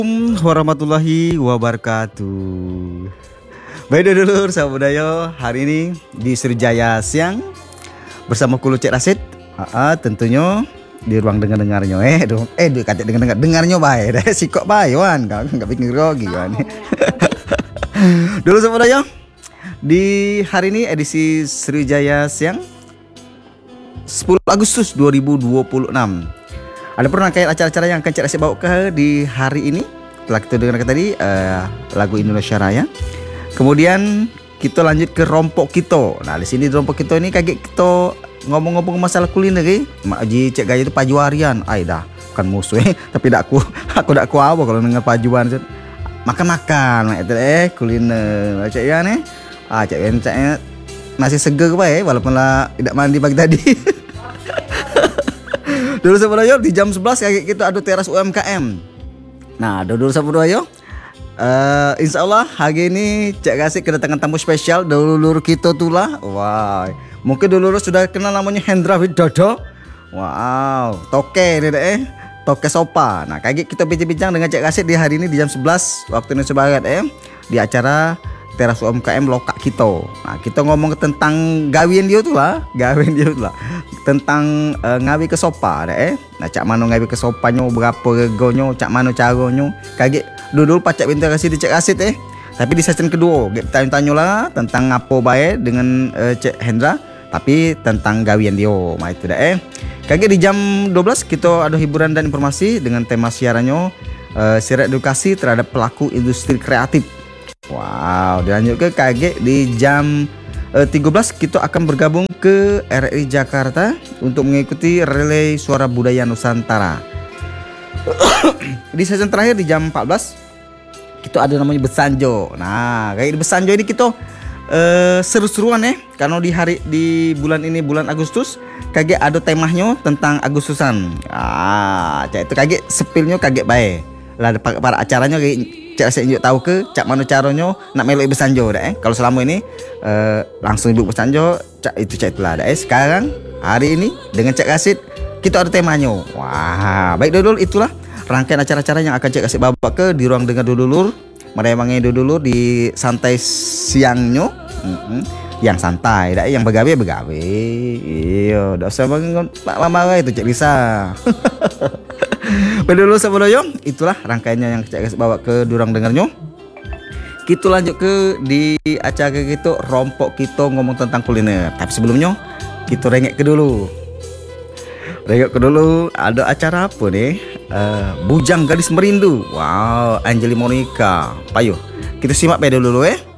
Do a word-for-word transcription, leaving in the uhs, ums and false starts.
Assalamualaikum warahmatullahi wabarakatuh. Baik dulur sahabat budaya, hari ini di Sriwijaya Siang bersama Kulu Cek Rasid. Aa, tentunya di ruang dengar-dengarnya eh dong eh dia kata dengar-dengar dengarnya baik dah sikok baik wan kan enggak bikin grogi kan. Dulu sahabat budaya, di hari ini edisi Sriwijaya Siang sepuluh Agustus dua ribu dua puluh enam. Ada rangkaian acara-acara yang akan Cek Rasid bawa ke di hari ini. Telah kita dengarkan tadi uh, lagu Indonesia Raya. Kemudian kita lanjut ke rompok kita. Nah di sini di rompok kita ini kaget kita ngomong-ngomong masalah kuliner eh. Mak Haji Cek Gaya itu pajuarian. Ai dah bukan musuh eh. Tapi dak aku aku dak ku apa kalau dengar pajuan. Makan-makan itu eh kuliner. Cek ya nih. Ah Cek Gaya caknya masih seger ke eh walaupun lah tidak mandi pagi tadi. Dulu sahabat di jam sebelas kayak kita ada teras U M K M. Nah, dulu sahabat uh, insya Allah hari ini Cek Rasid kedatangan tamu spesial dulur kita tuh lah. Wah, mungkin dulur sudah kenal namanya Hendra Widodo. Wow, toke ini deh, eh. Toke sopa. Nah, kayak kita bincang-bincang dengan Cek Rasid di hari ini di jam sebelas waktu Indonesia Barat eh di acara teras U M K M lokak kita. Nah, kita ngomong tentang gawian dia tuh lah, gawian dia tuh lah. Tentang uh, ngawi ke sopa dah eh. Nah, cak mana ngawi ke sopanya, berapa regonya, cak mana caranya. Kaget dulu pacak bintar kasih di Cek Rasid eh. Tapi di sesi kedua, tanya-tanya lah tentang apa baik dengan uh, Cek Hendra, tapi tentang gawian dia. Nah, itu dah eh. Kaget di jam dua belas kita ada hiburan dan informasi dengan tema siarannya uh, siaran edukasi terhadap pelaku industri kreatif. Wow, dilanjut ke kaget di jam uh, tiga belas kita akan bergabung ke R R I Jakarta untuk mengikuti relay suara budaya Nusantara. Di season terakhir di jam empat belas kita ada namanya Besanjo. Nah, kayak di Besanjo ini kita uh, seru-seruan ya, karena di hari di bulan ini bulan Agustus kaget ada temanya tentang Agustusan. Ah, itu kaget sepilnya kaget baik. Lah para acaranya kayak Cek Rasid injuk tahu ke cak mana caranya nak melok Besanjo dah eh. Kalau selama ini uh, langsung ibu Besanjo cak itu cak itulah dah eh. Sekarang hari ini dengan Cek Rasid kita ada temanya. Wah, baik dulur, itulah rangkaian acara-acara yang akan Cek Rasid bawa ke di ruang dengar dulur. Mari mangai dulur di santai siangnya. Mm-hmm. Yang santai dah, yang begawe begawe. Iya, dak usah bangun lama-lama itu Cek Lisa. Dulu sahabat doyo, itulah rangkaiannya yang Cek Rasid bawa ke durang dengarnya. Kita lanjut ke di acara kita rompok kita ngomong tentang kuliner. Tapi sebelumnya kita rengek ke dulu. Rengek ke dulu ada acara apa nih? Uh, Bujang Gadis Merindu. Wow, Anjali Monica. Payo, kita simak pada dulu eh.